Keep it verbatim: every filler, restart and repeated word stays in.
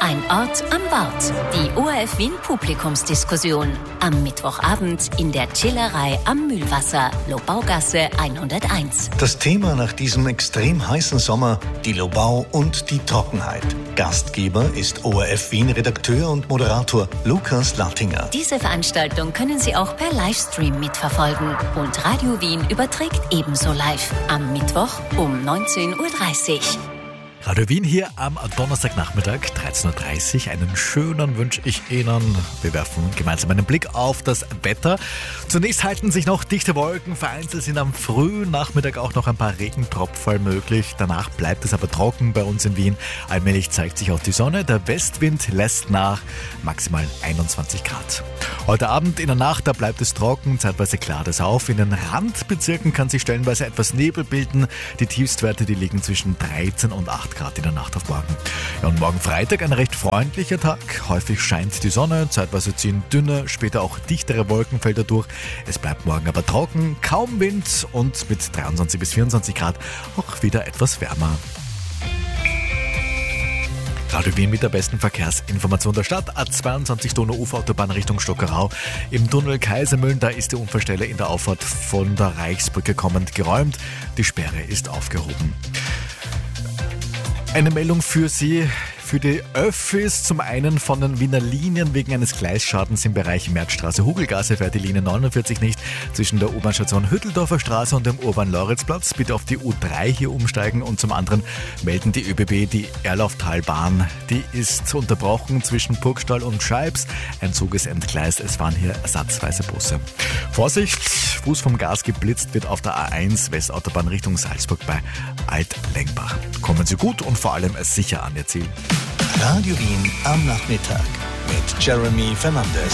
Ein Ort am Wort. Die O R F Wien Publikumsdiskussion. Am Mittwochabend in der Chillerei am Mühlwasser, Lobaugasse hunderteins. Das Thema nach diesem extrem heißen Sommer: die Lobau und die Trockenheit. Gastgeber ist O R F Wien Redakteur und Moderator Lukas Lattinger. Diese Veranstaltung können Sie auch per Livestream mitverfolgen. Und Radio Wien überträgt ebenso live. Am Mittwoch um neunzehn Uhr dreißig. Radio Wien hier am Donnerstagnachmittag, dreizehn Uhr dreißig. Einen schönen wünsche ich Ihnen. Wir werfen gemeinsam einen Blick auf das Wetter. Zunächst halten sich noch dichte Wolken. Vereinzelt sind am frühen Nachmittag auch noch ein paar Regentropfen möglich. Danach bleibt es aber trocken bei uns in Wien. Allmählich zeigt sich auch die Sonne. Der Westwind lässt nach, maximal einundzwanzig Grad. Heute Abend in der Nacht, da bleibt es trocken, zeitweise klart es auf. In den Randbezirken kann sich stellenweise etwas Nebel bilden. Die Tiefstwerte, die liegen zwischen dreizehn und acht Grad in der Nacht auf morgen. Ja, und morgen Freitag ein recht freundlicher Tag. Häufig scheint die Sonne, zeitweise ziehen dünne, später auch dichtere Wolkenfelder durch. Es bleibt morgen aber trocken, kaum Wind und mit dreiundzwanzig bis vierundzwanzig Grad auch wieder etwas wärmer. Radio Wien mit der besten Verkehrsinformation der Stadt. A zweiundzwanzig Donauuferautobahn Richtung Stockerau. Im Tunnel Kaisermühlen, da ist die Unfallstelle in der Auffahrt von der Reichsbrücke kommend geräumt. Die Sperre ist aufgehoben. Eine Meldung für Sie, für die Öffis. Zum einen von den Wiener Linien wegen eines Gleisschadens im Bereich Märzstraße-Hugelgasse fährt die Linie neunundvierzig nicht zwischen der U-Bahn-Station Hütteldorfer Straße und dem Urban-Loritzplatz. Bitte auf die U drei hier umsteigen. Und zum anderen melden die ÖBB die Erlauftalbahn. Die ist unterbrochen zwischen Burgstall und Scheibs. Ein Zug ist entgleist. Es fahren hier ersatzweise Busse. Vorsicht, Fuß vom Gas geblitzt wird auf der A eins Westautobahn Richtung Salzburg bei Alt-Lengbach. Kommen Sie gut und vor allem sicher an Ihr Ziel. Radio Wien am Nachmittag mit Jeremy Fernandes.